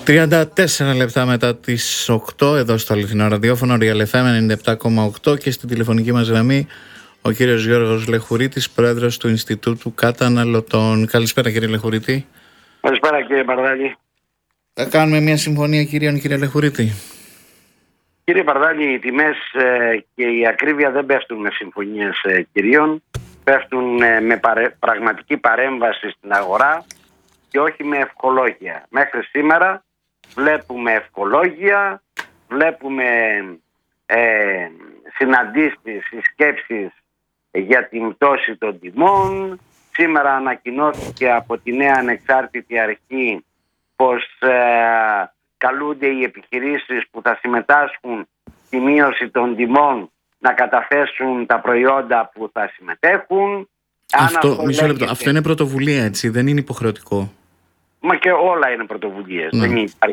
34 λεπτά μετά τις 8 εδώ στο αληθινό ραδιόφωνο Real FM 97,8 και στην τηλεφωνική μας γραμμή ο κύριος Γιώργος Λεχουρίτης, πρόεδρος του Ινστιτούτου Καταναλωτών. Καλησπέρα κύριε Λεχουρίτη. Καλησπέρα κύριε Παρδάλη. Θα κάνουμε μια συμφωνία κυρίων, κύριε Λεχουρίτη. Κύριε Παρδάλη, οι τιμές και η ακρίβεια δεν πέφτουν με συμφωνίες κυρίων, πέφτουν με πραγματική παρέμβαση στην αγορά και όχι με ευχολόγια. Μέχρι σήμερα βλέπουμε ευχολόγια, βλέπουμε συναντήσεις, σκέψεις για την πτώση των τιμών. Σήμερα ανακοινώθηκε από τη νέα ανεξάρτητη αρχή πως καλούνται οι επιχειρήσεις που θα συμμετάσχουν στη μείωση των τιμών να καταθέσουν τα προϊόντα που θα συμμετέχουν. Μισό λεπτό. Αυτό είναι πρωτοβουλία, έτσι, δεν είναι υποχρεωτικό. Μα και όλα είναι πρωτοβουλίες. Ναι.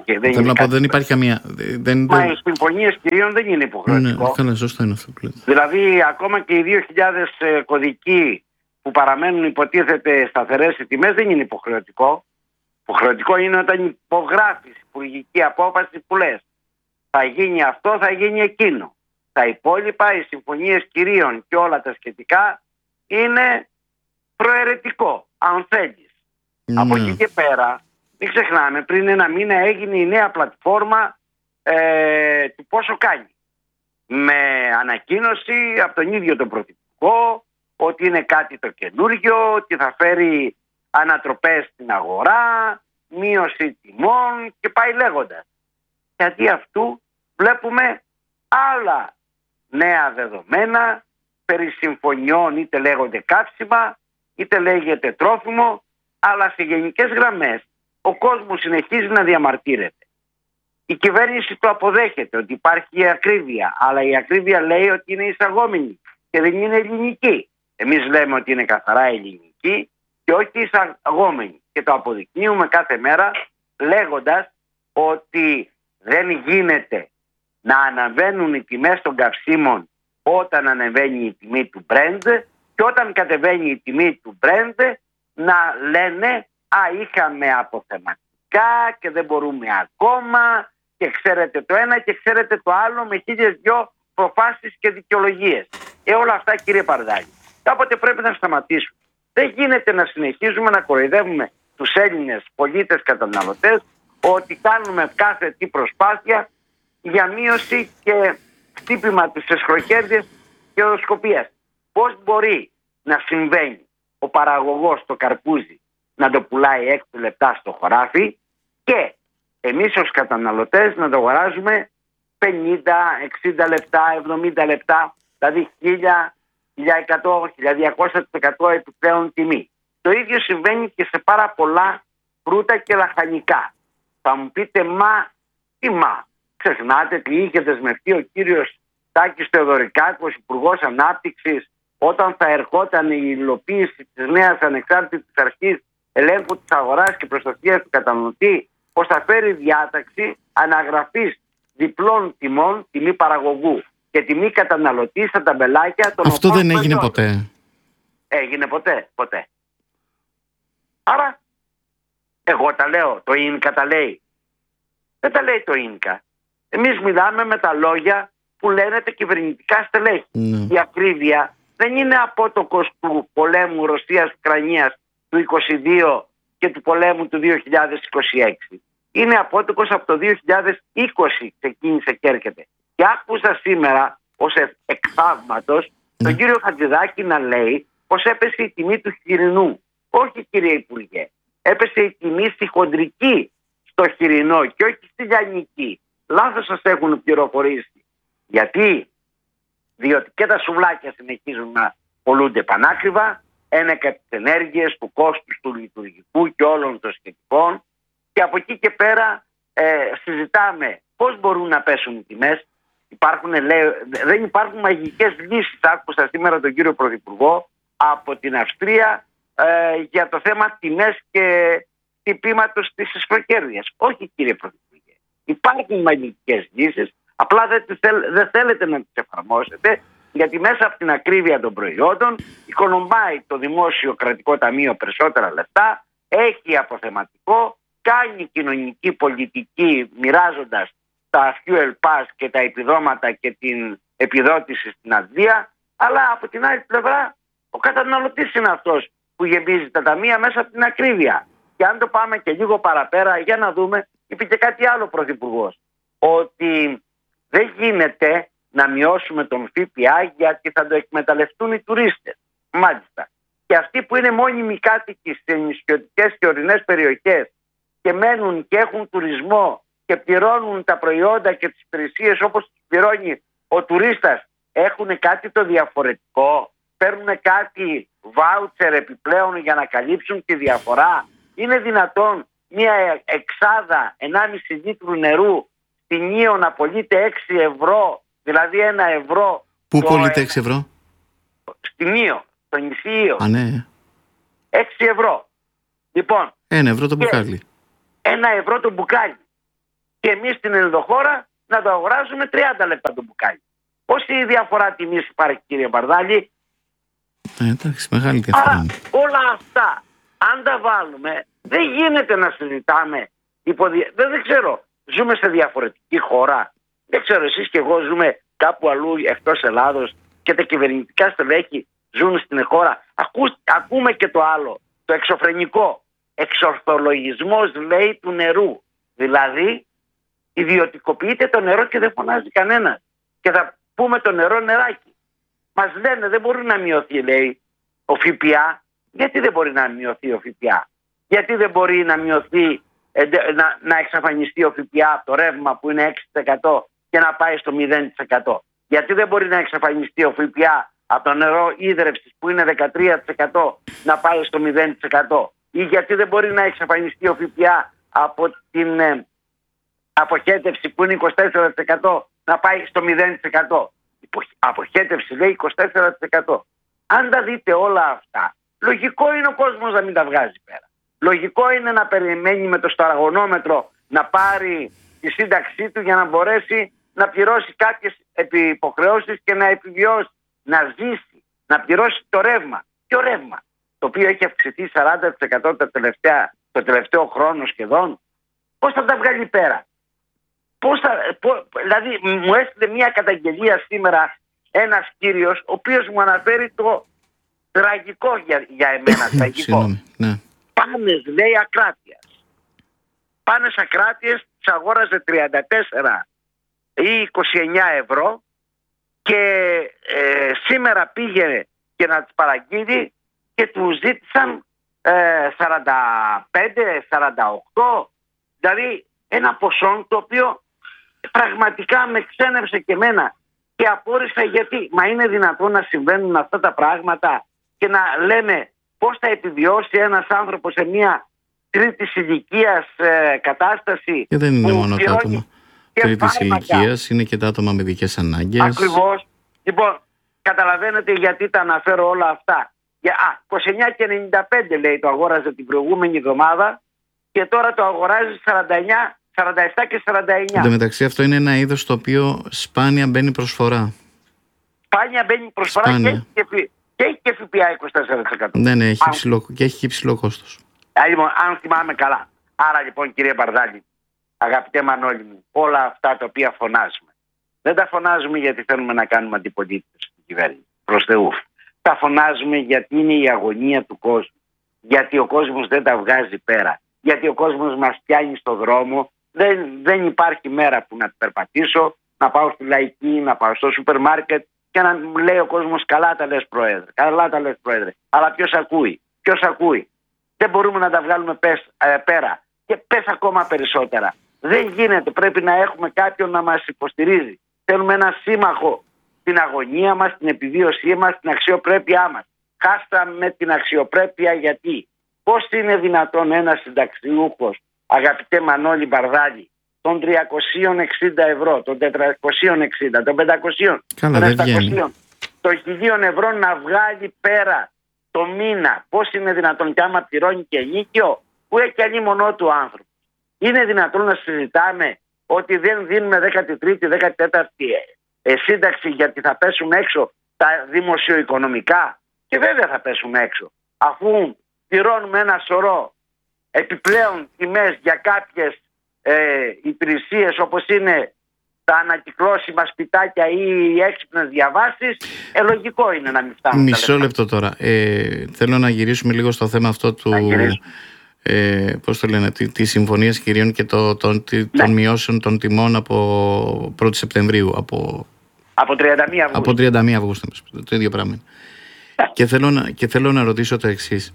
Δεν υπάρχει καμία. Μα οι συμφωνίες κυρίων δεν είναι υποχρεωτικό. Ναι, καλά, σωστό είναι αυτό που λέτε. Δηλαδή, ακόμα και οι 2.000 κωδικοί που παραμένουν υποτίθεται σταθερές οι τιμές δεν είναι υποχρεωτικό. Υποχρεωτικό είναι όταν υπογράφεις υπουργική απόφαση που λες θα γίνει αυτό, θα γίνει εκείνο. Τα υπόλοιπα, οι συμφωνίες κυρίων και όλα τα σχετικά είναι προαιρετικό, αν θέλεις. Από εκεί και πέρα, μην ξεχνάμε, πριν ένα μήνα έγινε η νέα πλατφόρμα του πόσο κάνει. Με ανακοίνωση από τον ίδιο τον Πρωθυπουργό ότι είναι κάτι το καινούργιο, ότι θα φέρει ανατροπές στην αγορά, μείωση τιμών και πάει λέγοντας. Και αντί αυτού βλέπουμε άλλα νέα δεδομένα περί συμφωνιών, είτε λέγονται καύσιμα, είτε λέγεται τρόφιμο, αλλά σε γενικές γραμμές ο κόσμος συνεχίζει να διαμαρτύρεται. Η κυβέρνηση το αποδέχεται ότι υπάρχει ακρίβεια, αλλά η ακρίβεια λέει ότι είναι εισαγόμενη και δεν είναι ελληνική. Εμείς λέμε ότι είναι καθαρά ελληνική και όχι εισαγόμενη και το αποδεικνύουμε κάθε μέρα λέγοντας ότι δεν γίνεται να αναβαίνουν οι τιμές των καυσίμων όταν ανεβαίνει η τιμή του Brent και όταν κατεβαίνει η τιμή του Brent να λένε είχαμε αποθεματικά και δεν μπορούμε ακόμα και ξέρετε το ένα και ξέρετε το άλλο με 1.002 προφάσεις και δικαιολογίες. Όλα αυτά κύριε Παρδάλη, κάποτε πρέπει να σταματήσουν. Δεν γίνεται να συνεχίζουμε να κοροϊδεύουμε τους Έλληνες πολίτες καταναλωτές ότι κάνουμε κάθε τι προσπάθεια για μείωση και χτύπημα της εσχροκέρδειας και οδοσκοπίας. Πώς μπορεί να συμβαίνει ο παραγωγός το καρπούζι να το πουλάει 6 λεπτά στο χωράφι και εμείς ως καταναλωτές να το αγοράζουμε 50, 60 λεπτά, 70 λεπτά, δηλαδή 1.000, 1.100, 1.200% επιπλέον τιμή. Το ίδιο συμβαίνει και σε πάρα πολλά φρούτα και λαχανικά. Θα μου πείτε ξεχνάτε τι είχε δεσμευτεί ο κύριος Τάκης Θεοδωρικάκος, Υπουργός Ανάπτυξης, όταν θα ερχόταν η υλοποίηση της νέας ανεξάρτητης αρχής ελέγχου της αγοράς και προστασίας του καταναλωτή, πως θα φέρει διάταξη αναγραφής διπλών τιμών, τιμή παραγωγού και τιμή καταναλωτή στα ταμπελάκια των. Αυτό δεν έγινε ποτέ. Έγινε ποτέ. Άρα, εγώ τα λέω, το ίνκα τα λέει. Δεν τα λέει το ίνκα. Εμείς μιλάμε με τα λόγια που λένε τα κυβερνητικά στελέχη. Η ακρίβεια δεν είναι απότοκος του πολέμου Ρωσίας-Ουκρανίας του 2022 και του πολέμου του 2026. Είναι απότοκος από το 2020 ξεκίνησε και έρχεται. Και άκουσα σήμερα ως εκθαύματος τον κύριο Χατζηδάκη να λέει πως έπεσε η τιμή του χοιρινού. Όχι κύριε Υπουργέ, έπεσε η τιμή στη χοντρική στο χοιρινό και όχι στη λιανική. Λάθος σας έχουν πληροφορήσει. Γιατί? Διότι και τα σουβλάκια συνεχίζουν να πολλούνται πανάκριβα, ένα και τις ενέργειες του κόστους του λειτουργικού και όλων των σχετικών και από εκεί και πέρα συζητάμε πώς μπορούν να πέσουν οι τιμές. Δεν υπάρχουν μαγικές λύσεις. Άκουσα σήμερα τον κύριο Πρωθυπουργό από την Αυστρία για το θέμα τιμές και χτυπήματος της εσχροκέρδειας. Όχι κύριε Πρωθυπουργέ. Υπάρχουν μαγικές λύσεις, απλά δεν θέλετε να τις εφαρμόσετε γιατί μέσα από την ακρίβεια των προϊόντων οικονομάει το Δημόσιο Κρατικό Ταμείο περισσότερα λεφτά, έχει αποθεματικό κάνει κοινωνική πολιτική μοιράζοντας τα fuel pass και τα επιδόματα και την επιδότηση στην αδεία, αλλά από την άλλη πλευρά ο καταναλωτής είναι αυτός που γεμίζει τα ταμεία μέσα από την ακρίβεια. Και αν το πάμε και λίγο παραπέρα, για να δούμε, είπε και κάτι άλλο ο Πρωθυπουργός, ότι δεν γίνεται να μειώσουμε τον ΦΠΑ γιατί θα το εκμεταλλευτούν οι τουρίστες. Μάλιστα. Και αυτοί που είναι μόνιμοι κάτοικοι σε νησιωτικές και ορεινές περιοχές και μένουν και έχουν τουρισμό και πληρώνουν τα προϊόντα και τις υπηρεσίες όπως τους πληρώνει ο τουρίστας, έχουν κάτι το διαφορετικό, παίρνουν κάτι βάουτσερ επιπλέον για να καλύψουν τη διαφορά. Είναι δυνατόν μια εξάδα 1,5 λίτρου νερού στην Ήο να πωλείται 6 ευρώ, δηλαδή 1 ευρώ? Πού πωλείται 6 ευρώ? Στην Ήο, στο νησί Ήο. Α, ναι. 6 ευρώ. Λοιπόν, 1 ευρώ το μπουκάλι. 1 ευρώ το μπουκάλι. Και εμείς στην ενδοχώρα να το αγοράζουμε 30 λεπτά το μπουκάλι. Πόση διαφορά τιμής υπάρχει, κύριε Μπαρδάλη? Εντάξει, μεγάλη διαφορά. Άρα όλα αυτά, αν τα βάλουμε, δεν γίνεται να συζητάμε. Δεν ξέρω, ζούμε σε διαφορετική χώρα. Δεν ξέρω, εσείς και εγώ ζούμε κάπου αλλού εκτός Ελλάδος και τα κυβερνητικά στελέχη ζουν στην χώρα. Ακούμε και το άλλο, το εξωφρενικό. Εξορθολογισμός, λέει, του νερού. Δηλαδή, ιδιωτικοποιείται το νερό και δεν φωνάζει κανένας. Και θα πούμε το νερό νεράκι. Μας λένε δεν μπορεί να μειωθεί, λέει, ο ΦΠΑ. Γιατί δεν μπορεί να μειωθεί ο ΦΠΑ? Γιατί δεν μπορεί να μειωθεί, να εξαφανιστεί ο ΦΠΑ από το ρεύμα που είναι 6% και να πάει στο 0%? Γιατί δεν μπορεί να εξαφανιστεί ο ΦΠΑ από το νερό ίδρευσης που είναι 13% να πάει στο 0%? Ή γιατί δεν μπορεί να εξαφανιστεί ο ΦΠΑ από την αποχέτευση που είναι 24% να πάει στο 0%? Αποχέτευση, λέει, 24%. Αν τα δείτε όλα αυτά, λογικό είναι ο κόσμος να μην τα βγάζει πέρα. Λογικό είναι να περιμένει με το σταγονόμετρο να πάρει τη σύνταξή του για να μπορέσει να πληρώσει κάποιες υποχρεώσεις και να επιβιώσει, να ζήσει, να πληρώσει το ρεύμα. Ποιο ρεύμα? Το οποίο έχει αυξηθεί 40% το τελευταίο χρόνο σχεδόν. Πώς θα τα βγάλει πέρα? Δηλαδή μου έστειλε μια καταγγελία σήμερα ένας κύριος, ο οποίος μου αναφέρει το τραγικό για εμένα. Τραγικό. Ναι. Πάνες, λέει, ακράτειας. Πάνες ακράτειες τις αγόραζε 34 ή 29 ευρώ και σήμερα πήγε και να τις παραγγείλει και του ζήτησαν 45, 48, δηλαδή ένα ποσό το οποίο πραγματικά με ξένευσε και εμένα και απόρρισα. Γιατί μα είναι δυνατόν να συμβαίνουν αυτά τα πράγματα και να λέμε πώς θα επιβιώσει ένας άνθρωπος σε μια τρίτης ηλικίας κατάσταση? Και δεν είναι μόνο τα άτομα τρίτης ηλικίας, είναι και τα άτομα με ειδικές ανάγκες. Ακριβώς. Λοιπόν, καταλαβαίνετε γιατί τα αναφέρω όλα αυτά? 29 και 95, λέει, το αγόραζε την προηγούμενη εβδομάδα και τώρα το αγοράζει 47 και 49. Εν τω μεταξύ αυτό είναι ένα είδος το οποίο σπάνια μπαίνει προσφορά. Σπάνια μπαίνει προσφορά και έχει και ΦΠΑ 24%. Ναι, έχει και έχει υψηλό κόστος. Λοιπόν, αν θυμάμαι καλά. Άρα λοιπόν, κύριε Μπαρδάλη, αγαπητέ Μανώλη μου, όλα αυτά τα οποία φωνάζουμε, δεν τα φωνάζουμε γιατί θέλουμε να κάνουμε αντιπολίτευση στην κυβέρνηση. Προς Θεού. Τα φωνάζουμε γιατί είναι η αγωνία του κόσμου. Γιατί ο κόσμος δεν τα βγάζει πέρα. Γιατί ο κόσμος μας πιάνει στο δρόμο. Δεν υπάρχει μέρα που να περπατήσω, να πάω στη Λαϊκή, να πάω στο σούπερ μάρκετ και να μου λέει ο κόσμος καλά τα λες, Πρόεδρε. Καλά τα λες, Πρόεδρε. Αλλά ποιος ακούει? Ποιος ακούει? Δεν μπορούμε να τα βγάλουμε πέρα. Και πες ακόμα περισσότερα. Δεν γίνεται. Πρέπει να έχουμε κάποιον να μας υποστηρίζει. Θέλουμε ένα σύμμαχο στην αγωνία μας, στην επιβίωσή μας, στην αξιοπρέπειά μας. Χάσαμε την αξιοπρέπεια γιατί? Πώς είναι δυνατόν ένας συνταξιούχος, αγαπητέ Μανώλη Μπαρδάλη, των 360 ευρώ, των 460, των 500, των 700, των 1000 ευρώ να βγάλει πέρα το μήνα? Πώς είναι δυνατόν? Και άμα πληρώνει και ενίκιο, που έχει αλλήμονό του άνθρωπο. Είναι δυνατόν να συζητάμε ότι δεν δίνουμε 13η, 14η σύνταξη γιατί θα πέσουμε έξω τα δημοσιοοικονομικά? Και βέβαια θα πέσουμε έξω, αφού πληρώνουμε ένα σωρό επιπλέον τιμές για κάποιες υπηρεσίες όπως είναι τα ανακυκλώσιμα σπιτάκια ή οι έξυπνες διαβάσεις, λογικό είναι να μην φτάνουν. Μισό λεπτό τώρα. Θέλω να γυρίσουμε λίγο στο θέμα αυτό του... πώς το λένε, τη συμφωνίας κυρίων και των μειώσεων των τιμών από 1η Σεπτεμβρίου. Από 31 Αυγούστου. Από 31 Αυγούστου, το ίδιο πράγμα. Και θέλω να ρωτήσω το εξής.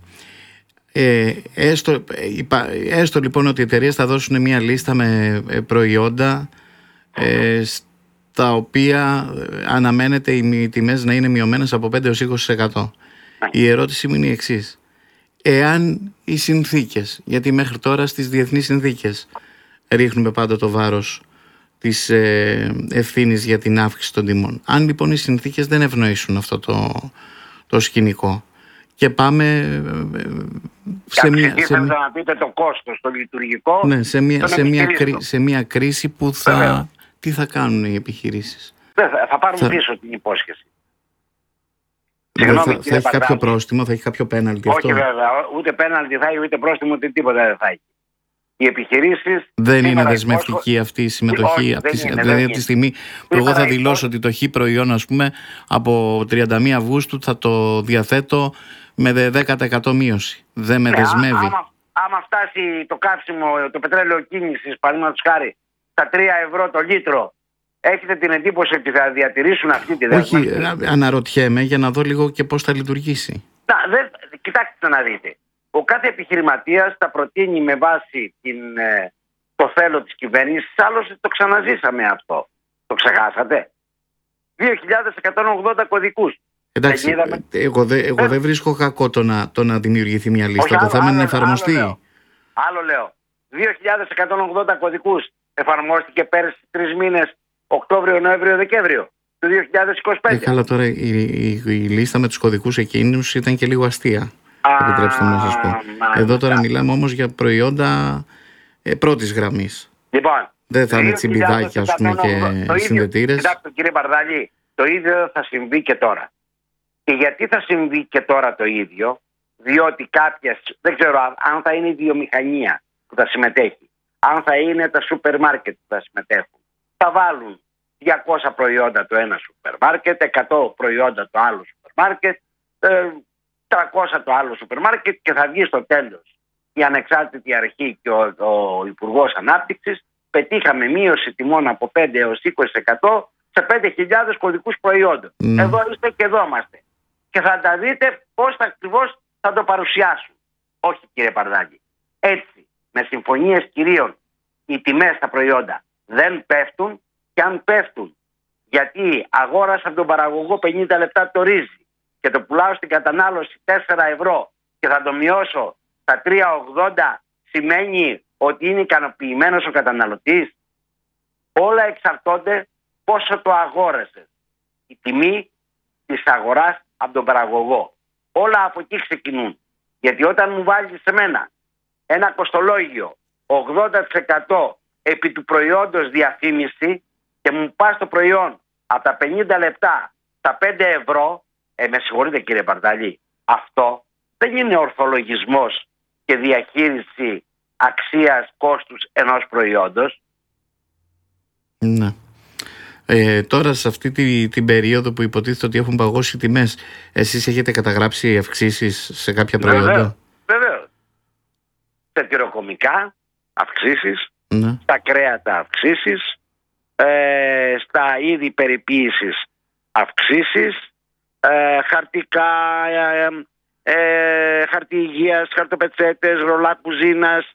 Έστω λοιπόν ότι οι εταιρείες θα δώσουν μια λίστα με προϊόντα στα οποία αναμένεται οι τιμές να είναι μειωμένες από 5-20%. Η ερώτηση μου είναι η εξής. Εάν οι συνθήκες, γιατί μέχρι τώρα στις διεθνείς συνθήκες ρίχνουμε πάντα το βάρος της ευθύνης για την αύξηση των τιμών. Αν λοιπόν οι συνθήκες δεν ευνοήσουν αυτό το σκηνικό και πάμε σε μια... να πείτε το κόστος, το λειτουργικό. Ναι, σε μια κρίση που τι θα κάνουν οι επιχειρήσεις? Θα πάρουν πίσω την υπόσχεση. Θα έχει κάποιο πρόστιμο, θα έχει κάποιο πέναλτι? Όχι βέβαια, ούτε πέναλτι θα έχει, ούτε πρόστιμο, ούτε τίποτα δεν θα έχει. Οι επιχειρήσεις... Δεν είναι δεσμευτική αυτή η συμμετοχή? Δηλαδή από τη στιγμή που εγώ θα δηλώσω ότι το χ προϊόν, ας πούμε, από 31 Αυγούστου θα το διαθέτω με 10% μείωση. Δεν με δεσμεύει? Άμα φτάσει το καύσιμο, το πετρέλαιο κίνησης, παραδείγματος χάρη, στα 3 ευρώ το λίτρο, έχετε την εντύπωση ότι θα διατηρήσουν αυτή τη δέσμευση? Όχι, αναρωτιέμαι για να δω λίγο και πώς θα λειτουργήσει. Κοιτάξτε να δείτε. Ο κάθε επιχειρηματίας θα προτείνει με βάση το θέλω της κυβέρνησης. Άλλωστε το ξαναζήσαμε αυτό. Το ξεχάσατε? 2.180 κωδικούς. Εντάξει, εγώ δεν βρίσκω κακό το να δημιουργηθεί μια λίστα. Το θέμα είναι να εφαρμοστεί. Άλλο λέω. 2.180 κωδικούς εφαρμόστηκε πέρυσι 3 μήνες, Οκτώβριο, Νοέμβριο, Δεκέμβριο του 2025. Καλά, τώρα η λίστα με τους κωδικούς εκείνους ήταν και λίγο αστεία. Επιτρέψτε μου να σας πω. Εδώ τώρα μιλάμε όμως για προϊόντα πρώτης γραμμής. Λοιπόν, δεν θα είναι τσιμπιδάκια, ας πούμε, και συνδετήρες. Κοιτάξτε κύριε Μπαρδάλη, το ίδιο θα συμβεί και τώρα. Και γιατί θα συμβεί και τώρα το ίδιο? Διότι κάποιες, δεν ξέρω αν θα είναι η βιομηχανία που θα συμμετέχει, αν θα είναι τα σούπερ μάρκετ που θα συμμετέχουν, θα βάλουν 200 προϊόντα το ένα σούπερ μάρκετ, 100 προϊόντα το άλλο σούπερ μάρκετ, 300 το άλλο σούπερ μάρκετ, και θα βγει στο τέλος η ανεξάρτητη αρχή και ο Υπουργός Ανάπτυξης: πετύχαμε μείωση τιμών από 5 έως 20% σε 5.000 κωδικούς προϊόντων. Εδώ είστε και εδώ είμαστε. Και θα τα δείτε πώς ακριβώς θα το παρουσιάσουν. Όχι κύριε Παρδάκη. Έτσι, με συμφωνίες κυρίων, οι τιμές στα προϊόντα δεν πέφτουν, και αν πέφτουν γιατί αγόρασα τον παραγωγό 50 λεπτά το ρύζι και το πουλάω στην κατανάλωση 4 ευρώ και θα το μειώσω στα 3,80, σημαίνει ότι είναι ικανοποιημένος ο καταναλωτής? Όλα εξαρτώνται πόσο το αγόρασες. Η τιμή της αγοράς από τον παραγωγό. Όλα από εκεί ξεκινούν. Γιατί όταν μου βάζεις σε μένα ένα κοστολόγιο 80% επί του προϊόντος διαφήμιση και μου πας το προϊόν από τα 50 λεπτά στα 5 ευρώ, με συγχωρείτε κύριε Παρταλή, αυτό δεν είναι ορθολογισμός και διαχείριση αξίας κόστους ενός προϊόντος. Ναι. Τώρα σε αυτή την περίοδο που υποτίθεται ότι έχουν παγώσει τιμές, εσείς έχετε καταγράψει αυξήσεις σε κάποια προϊόντα? Βεβαίως. Στα τυροκομικά αυξήσεις, στα κρέατα αυξήσεις, στα είδη περιποίησης αυξήσεις, χαρτικά, χαρτί υγείας, χαρτοπετσέτες, ρολά κουζίνας,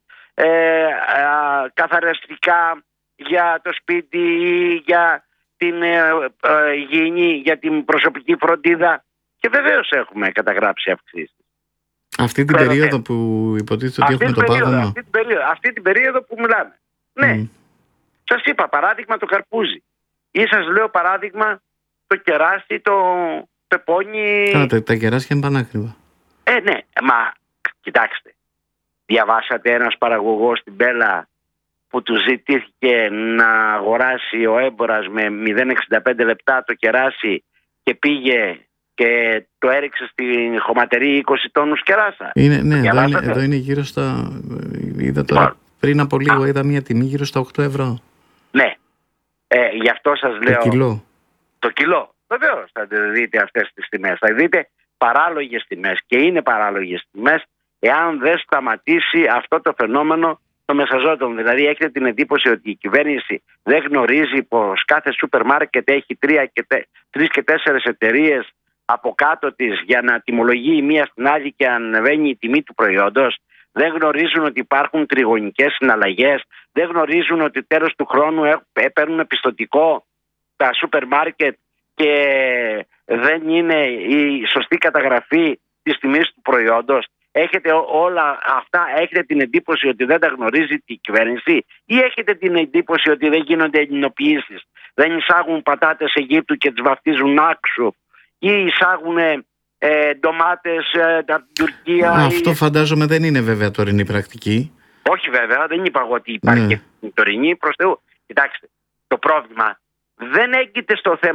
καθαριστικά για το σπίτι ή για την υγιεινή, για την προσωπική φροντίδα, και βεβαίως έχουμε καταγράψει αυξήσεις. Αυτή την περίοδο που υποτίθεται ότι έχουμε το πάγωμα. Αυτή την περίοδο που μιλάμε. Ναι. Σας είπα παράδειγμα το καρπούζι. Ή σας λέω παράδειγμα το κεράσι, το πεπόνι. Τα κεράσια είναι πανάκριβα. Ναι, μα κοιτάξτε. Διαβάσατε ένας παραγωγός στην Πέλα που του ζητήθηκε να αγοράσει ο έμπορας με 0,65 λεπτά το κεράσι και πήγε και το έριξε στην χωματερή 20 τόνους κεράσα. Ναι, εδώ είναι γύρω στα... Είδα τώρα, πριν από λίγο είδα μια τιμή γύρω στα 8 ευρώ. Ναι, γι' αυτό σας λέω... Το κιλό. Βεβαίως θα δείτε αυτές τις τιμές. Θα δείτε παράλογες τιμές, και είναι παράλογες τιμές εάν δεν σταματήσει αυτό το φαινόμενο των μεσαζόντων. Δηλαδή έχετε την εντύπωση ότι η κυβέρνηση δεν γνωρίζει πως κάθε σούπερ μάρκετ έχει 3 και 4 εταιρείες από κάτω της για να τιμολογεί η μία στην άλλη και ανεβαίνει η τιμή του προϊόντος. Δεν γνωρίζουν ότι υπάρχουν τριγωνικές συναλλαγές. Δεν γνωρίζουν ότι τέλος του χρόνου παίρνουν πιστωτικό τα σούπερ μάρκετ και δεν είναι η σωστή καταγραφή της τιμής του προϊόντος. Έχετε όλα αυτά, έχετε την εντύπωση ότι δεν τα γνωρίζει η κυβέρνηση, ή έχετε την εντύπωση ότι δεν γίνονται ελληνοποιήσεις? Δεν εισάγουν πατάτες Αιγύπτου και τις βαφτίζουν άξου, ή εισάγουν ντομάτες από την Τουρκία? Αυτό φαντάζομαι δεν είναι βέβαια τωρινή πρακτική. Όχι βέβαια, δεν είπα εγώ ότι υπάρχει και τωρινή, προς Θεού. Κοιτάξτε, το πρόβλημα δεν έγκυται στο θέμα